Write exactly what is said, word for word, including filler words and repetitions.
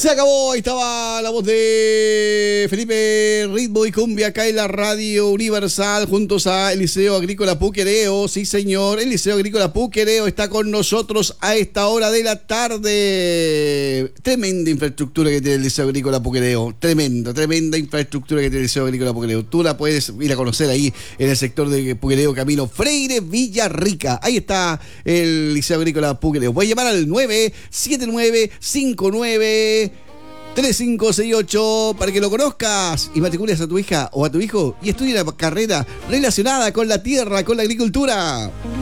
Se acabó, ahí estaba la voz de Felipe Ritmo y Cumbia acá en la Radio Universal juntos a el Liceo Agrícola Puquereo. Sí, señor, el Liceo Agrícola Puquereo está con nosotros a esta hora de la tarde. Tremenda infraestructura que tiene el Liceo Agrícola Puquereo. Tremenda, tremenda infraestructura que tiene el Liceo Agrícola Puquereo. Tú la puedes ir a conocer ahí en el sector de Puquereo, Camino Freire Villarrica. Ahí está el Liceo Agrícola Puquereo. Puedes llamar al nueve siete nueve cinco nueve tres cinco seis ocho para que lo conozcas y matricules a tu hija o a tu hijo y estudie una carrera relacionada con la tierra, con la agricultura.